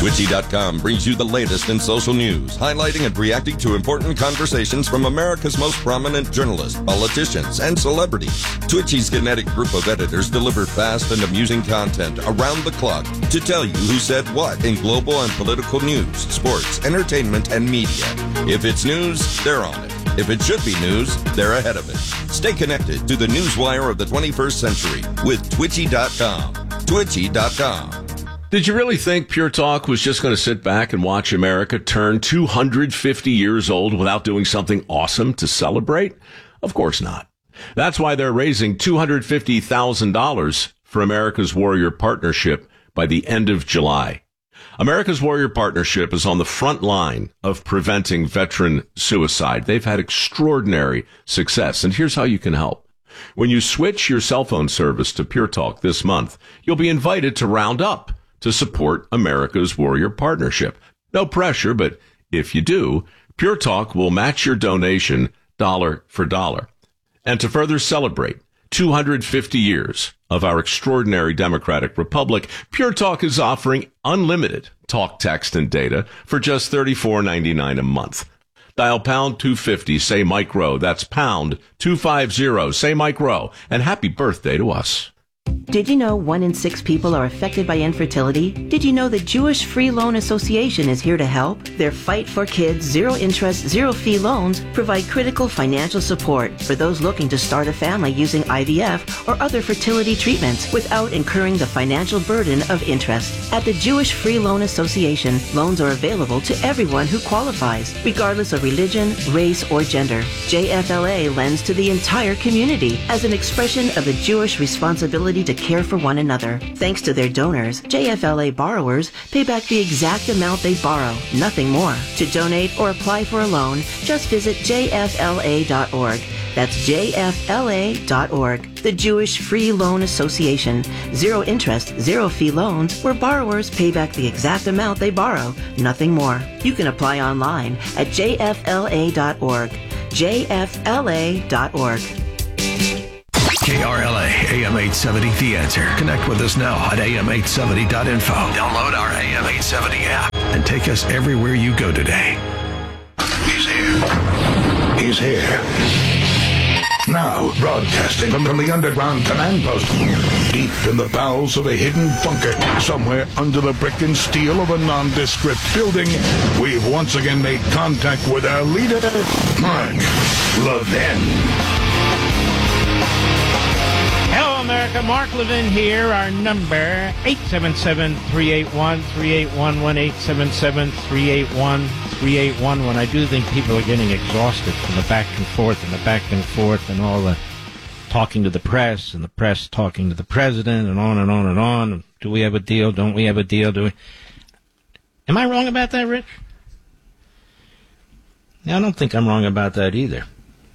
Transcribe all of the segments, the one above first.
Twitchy.com brings you the latest in social news, highlighting and reacting to important conversations from America's most prominent journalists, politicians, and celebrities. Twitchy's kinetic group of editors deliver fast and amusing content around the clock to tell you who said what in global and political news, sports, entertainment, and media. If it's news, they're on it. If it should be news, they're ahead of it. Stay connected to the newswire of the 21st century with Twitchy.com. Twitchy.com. Did you really think Pure Talk was just going to sit back and watch America turn 250 years old without doing something awesome to celebrate? Of course not. That's why they're raising $250,000 for America's Warrior Partnership by the end of July. America's Warrior Partnership is on the front line of preventing veteran suicide. They've had extraordinary success, and here's how you can help. When you switch your cell phone service to Pure Talk this month, you'll be invited to round up to support America's Warrior Partnership. No pressure, but if you do, Pure Talk will match your donation dollar for dollar. And to further celebrate 250 years of our extraordinary democratic republic, Pure Talk is offering unlimited talk, text, and data for just $34.99 a month. Dial pound 250, say Mike Rowe. That's pound 250, say Mike Rowe. And happy birthday to us. Did you know 1 in 6 people are affected by infertility? Did you know the Jewish Free Loan Association is here to help? Their Fight for Kids zero interest, zero fee loans provide critical financial support for those looking to start a family using IVF or other fertility treatments without incurring the financial burden of interest. At the Jewish Free Loan Association, loans are available to everyone who qualifies, regardless of religion, race, or gender. JFLA lends to the entire community as an expression of the Jewish responsibility to care for one another. Thanks to their donors, JFLA borrowers pay back the exact amount they borrow, nothing more. To donate or apply for a loan, just visit jfla.org. That's jfla.org. The Jewish Free Loan Association. Zero interest, zero fee loans where borrowers pay back the exact amount they borrow, nothing more. You can apply online at jfla.org. jfla.org. KRLA, AM 870, The Answer. Connect with us now at am870.info. Download our AM 870 app and take us everywhere you go today. He's here. He's here. Now, broadcasting from the underground command post, deep in the bowels of a hidden bunker, somewhere under the brick and steel of a nondescript building, we've once again made contact with our leader, Mark Levin. Hello, America. Mark Levin here. Our number, 877-381-3811, 877-381-3811. I do think people are getting exhausted from the back and forth and all the talking to the press and the press talking to the president and on and on and on. Do we have a deal? Don't we have a deal? Do we? Am I wrong about that, Rich? I don't think I'm wrong about that either.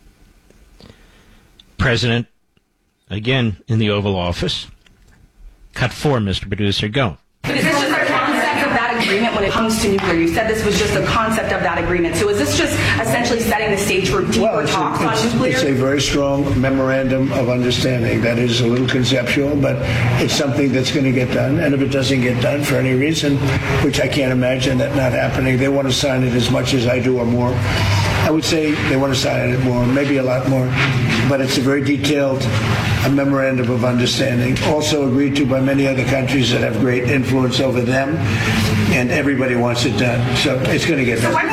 President, again, in the Oval Office. Cut 4, Mr. Producer, go. Is this just a concept of that agreement when it comes to nuclear? You said this was just a concept of that agreement. So is this just essentially setting the stage for deeper talks on nuclear? It's a very strong memorandum of understanding. That is a little conceptual, but it's something that's going to get done. And if it doesn't get done for any reason, which I can't imagine that not happening, they want to sign it as much as I do or more. I would say they want to sign it more, maybe a lot more. But it's a very detailed memorandum of understanding, also agreed to by many other countries that have great influence over them, and everybody wants it done. So it's going to get done.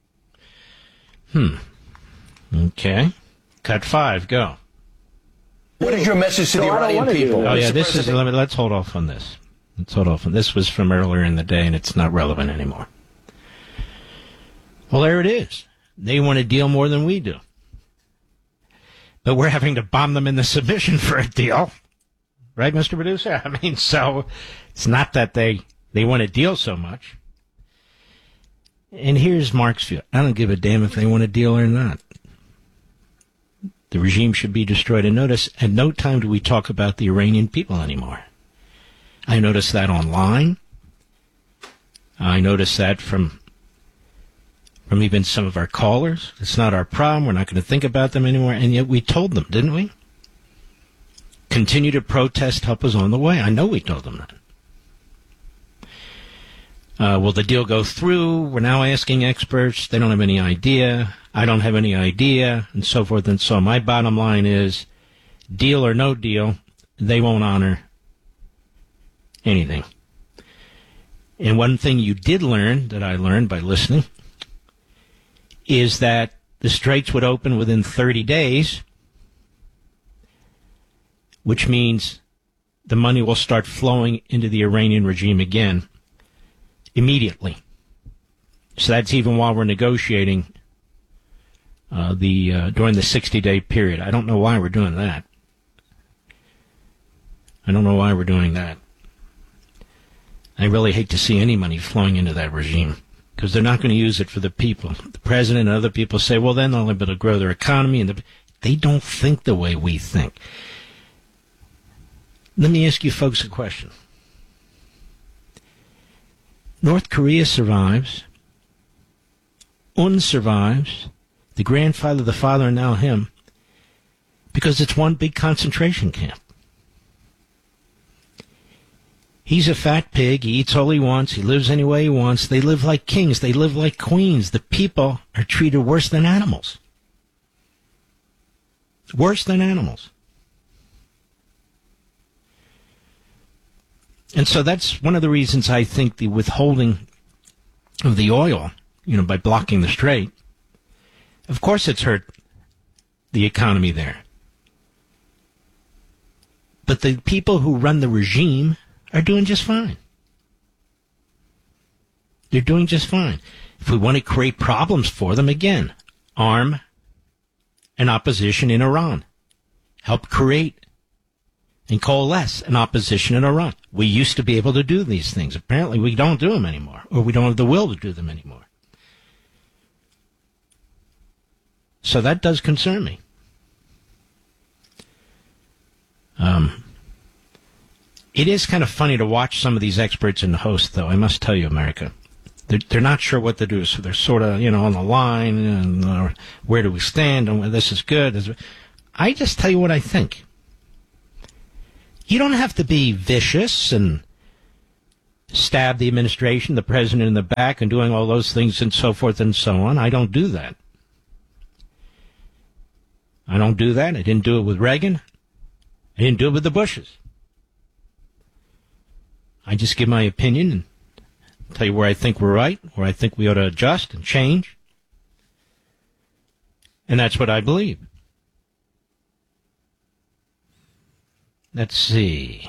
Okay. Cut 5, go. What is your message to the Iranian people? Oh, yeah, this is, let's hold off on this. This was from earlier in the day, and it's not relevant anymore. Well, there it is. They want a deal more than we do. But we're having to bomb them into submission for a deal. Right, Mr. Producer? I mean, so it's not that they want a deal so much. And here's Mark's view. I don't give a damn if they want a deal or not. The regime should be destroyed. And notice, at no time do we talk about the Iranian people anymore. I noticed that online. I noticed that from even some of our callers. It's not our problem. We're not going to think about them anymore. And yet we told them, didn't we? Continue to protest. Help is on the way. I know we told them that. Will the deal go through? We're now asking experts. They don't have any idea. I don't have any idea, and so forth and so on. My bottom line is, deal or no deal, they won't honor anything. And one thing you did learn, that I learned by listening, is that the straits would open within 30 days, which means the money will start flowing into the Iranian regime again immediately. So that's even while we're negotiating during the 60-day period. I don't know why we're doing that. I don't know why we're doing that. I really hate to see any money flowing into that regime, because they're not going to use it for the people. The president and other people say, well, then they'll be able to grow their economy. And they don't think the way we think. Let me ask you folks a question. North Korea survives. Un survives. The grandfather, the father, and now him, because it's one big concentration camp. He's a fat pig. He eats all he wants. He lives any way he wants. They live like kings. They live like queens. The people are treated worse than animals. Worse than animals. And so that's one of the reasons I think the withholding of the oil, by blocking the strait, of course it's hurt the economy there. But the people who run the regime are doing just fine. They're doing just fine. If we want to create problems for them, again, arm an opposition in Iran. Help create and coalesce an opposition in Iran. We used to be able to do these things. Apparently we don't do them anymore, or we don't have the will to do them anymore. So that does concern me. It is kind of funny to watch some of these experts and hosts, though, I must tell you, America. They're not sure what to do, so they're sort of, on the line, and where do we stand, and this is good. I just tell you what I think. You don't have to be vicious and stab the administration, the president in the back, and doing all those things and so forth and so on. I don't do that. I don't do that. I didn't do it with Reagan. I didn't do it with the Bushes. I just give my opinion and tell you where I think we're right, where I think we ought to adjust and change. And that's what I believe. Let's see.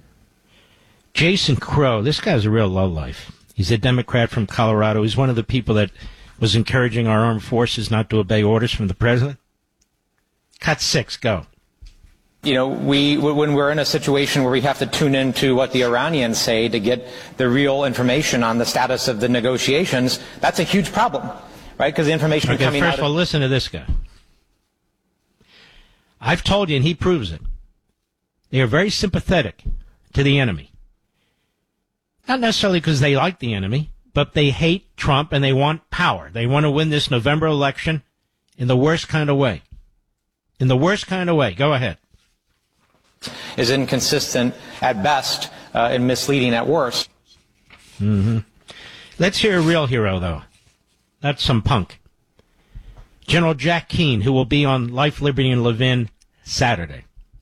Jason Crow, this guy's a real lowlife. He's a Democrat from Colorado. He's one of the people that was encouraging our armed forces not to obey orders from the president. Cut 6, go. When we're in a situation where we have to tune into what the Iranians say to get the real information on the status of the negotiations, that's a huge problem, right? Because the information coming out. First of all, listen to this guy. I've told you, and he proves it. They are very sympathetic to the enemy. Not necessarily because they like the enemy, but they hate Trump and they want power. They want to win this November election in the worst kind of way. In the worst kind of way. Go ahead. Is inconsistent at best and misleading at worst. Mm-hmm. Let's hear a real hero, though. That's some punk. General Jack Keane, who will be on Life, Liberty, and Levin Saturday.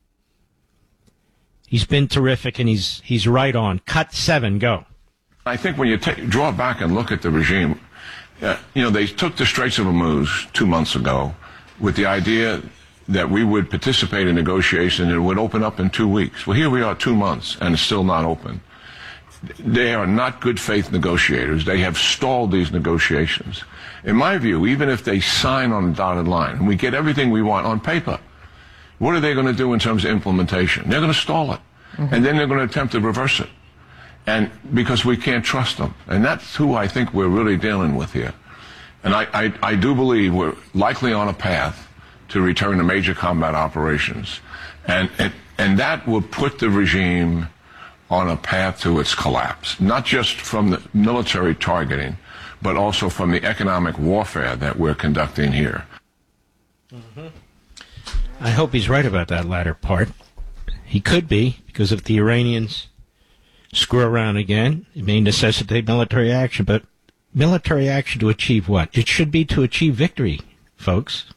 He's been terrific, and he's right on. Cut 7, go. I think when you draw back and look at the regime, they took the Straits of Hormuz 2 months ago with the idea that we would participate in negotiations and it would open up in 2 weeks. Well, here we are 2 months and it's still not open. They are not good faith negotiators. They have stalled these negotiations. In my view, even if they sign on the dotted line and we get everything we want on paper, what are they going to do in terms of implementation? They're going to stall it. Mm-hmm. And then they're going to attempt to reverse it. And because we can't trust them. And that's who I think we're really dealing with here. And I do believe we're likely on a path to return to major combat operations. And that will put the regime on a path to its collapse, not just from the military targeting, but also from the economic warfare that we're conducting here. Mm-hmm. I hope he's right about that latter part. He could be, because if the Iranians screw around again. It may necessitate military action, but military action to achieve what? It should be to achieve victory, folks.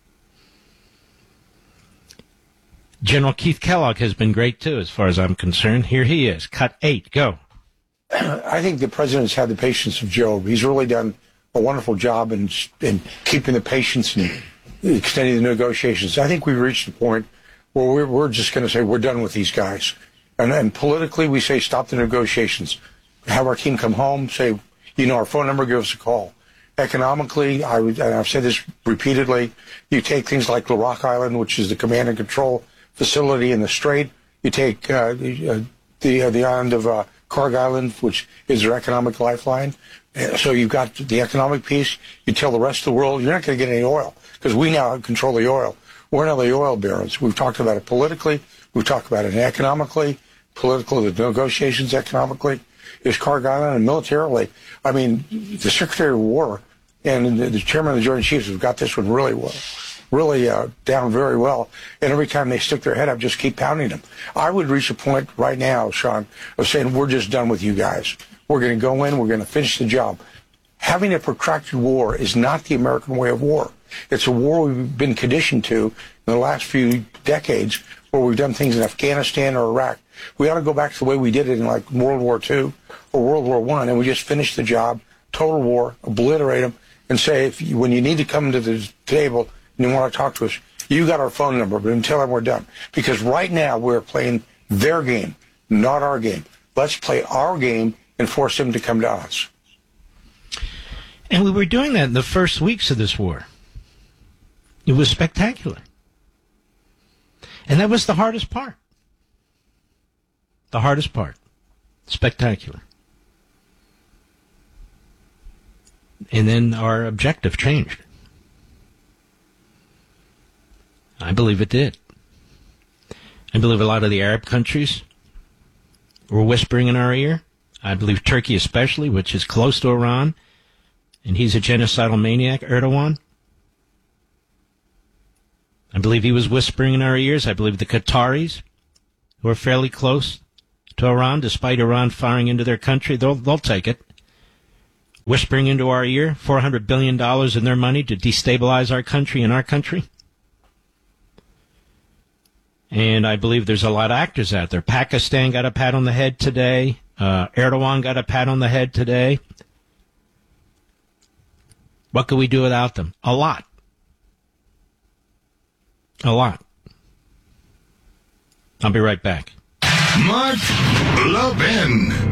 General Keith Kellogg has been great, too, as far as I'm concerned. Here he is. Cut 8. Go. I think the president's had the patience of Job. He's really done a wonderful job in keeping the patience and extending the negotiations. I think we've reached a point where we're just going to say we're done with these guys. And politically, we say stop the negotiations. Have our team come home, say, our phone number, give us a call. Economically, I've said this repeatedly, you take things like the Rock Island, which is the command and control facility in the Strait. You take the island of Karg Island, which is their economic lifeline. So you've got the economic piece. You tell the rest of the world you're not going to get any oil because we now control the oil. We're now the oil barons. We've talked about it politically. We've talked about it economically, political, the negotiations economically. Is Karg Island and militarily. I mean, the Secretary of War and the Chairman of the Joint Chiefs have got this one really well. Really down very well, and every time they stick their head up, just keep pounding them. I would reach a point right now, Sean, of saying we're just done with you guys. We're going to go in, we're going to finish the job. Having a protracted war is not the American way of war. It's a war we've been conditioned to in the last few decades where we've done things in Afghanistan or Iraq. We ought to go back to the way we did it in like World War II or World War I, and we just finish the job, total war, obliterate them, and say when you need to come to the table and you want to talk to us, you got our phone number, but until then we're done. Because right now we're playing their game, not our game. Let's play our game and force them to come to us. And we were doing that in the first weeks of this war. It was spectacular. And that was the hardest part. The hardest part. Spectacular. And then our objective changed. I believe it did. I believe a lot of the Arab countries were whispering in our ear. I believe Turkey especially, which is close to Iran, and he's a genocidal maniac, Erdogan. I believe he was whispering in our ears. I believe the Qataris, who are fairly close to Iran, despite Iran firing into their country, they'll take it. Whispering into our ear, $400 billion in their money to destabilize our country and our country. And I believe there's a lot of actors out there. Pakistan got a pat on the head today. Erdogan got a pat on the head today. What could we do without them? A lot. A lot. I'll be right back. Mark Levin.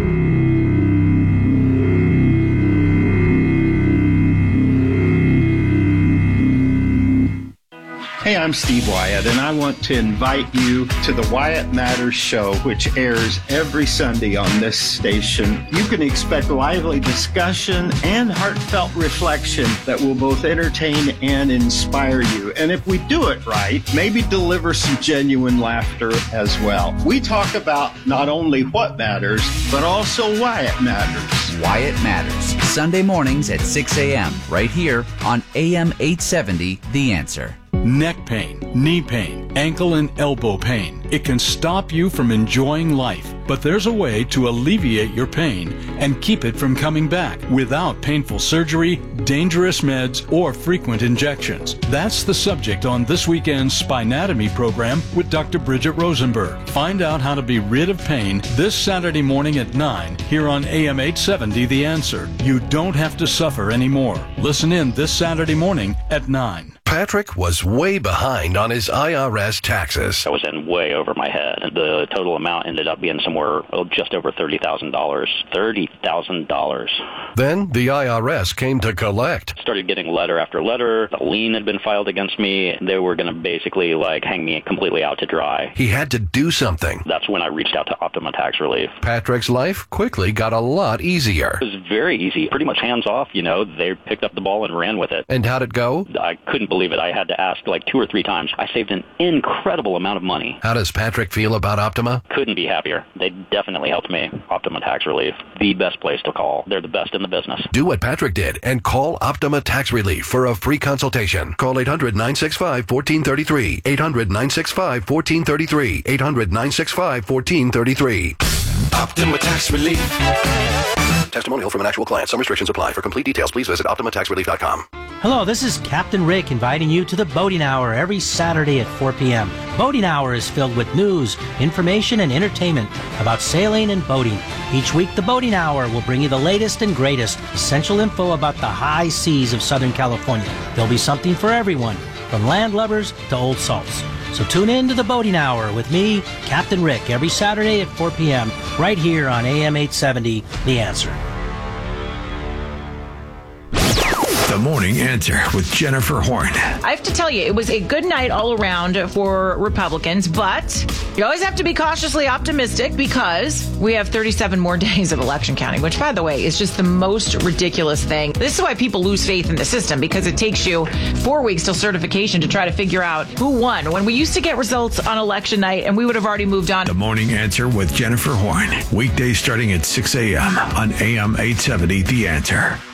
Hey, I'm Steve Wyatt, and I want to invite you to the Wyatt Matters Show, which airs every Sunday on this station. You can expect lively discussion and heartfelt reflection that will both entertain and inspire you. And if we do it right, maybe deliver some genuine laughter as well. We talk about not only what matters, but also why it matters. Wyatt Matters, Sunday mornings at 6 a.m. right here on AM 870, The Answer. Neck pain, knee pain, ankle and elbow pain. It can stop you from enjoying life, but there's a way to alleviate your pain and keep it from coming back without painful surgery, dangerous meds, or frequent injections. That's the subject on this weekend's Spinatomy program with Dr. Bridget Rosenberg. Find out how to be rid of pain this Saturday morning at 9 here on AM 870 The Answer. You don't have to suffer anymore. Listen in this Saturday morning at 9. Patrick was way behind on his IRS taxes. I was in way over my head. The total amount ended up being somewhere just over $30,000. $30,000. Then the IRS came to collect. Started getting letter after letter. A lien had been filed against me. They were going to basically hang me completely out to dry. He had to do something. That's when I reached out to Optima Tax Relief. Patrick's life quickly got a lot easier. It was very easy. Pretty much hands off, They picked up the ball and ran with it. And how'd it go? I couldn't believe it. I had to ask 2 or 3 times. I saved an incredible amount of money. How does Patrick feel about Optima? Couldn't be happier. They definitely helped me. Optima Tax Relief, the best place to call. They're the best in the business. Do what Patrick did and call Optima Tax Relief for a free consultation. Call 800-965-1433. 800-965-1433. 800-965-1433. Optima Tax Relief. Testimonial from an actual client. Some restrictions apply. For complete details, please visit OptimaTaxRelief.com. Hello, this is Captain Rick inviting you to the Boating Hour every Saturday at 4 p.m. Boating Hour is filled with news, information, and entertainment about sailing and boating. Each week, the Boating Hour will bring you the latest and greatest essential info about the high seas of Southern California. There'll be something for everyone, from landlubbers to old salts. So tune in to the Boating Hour with me, Captain Rick, every Saturday at 4 p.m. right here on AM 870, The Answer. The Morning Answer with Jennifer Horn. I have to tell you, it was a good night all around for Republicans, but you always have to be cautiously optimistic because we have 37 more days of election counting, which, by the way, is just the most ridiculous thing. This is why people lose faith in the system, because it takes you 4 weeks till certification to try to figure out who won, when we used to get results on election night and we would have already moved on. The Morning Answer with Jennifer Horn. Weekdays starting at 6 a.m. on AM 870, The Answer.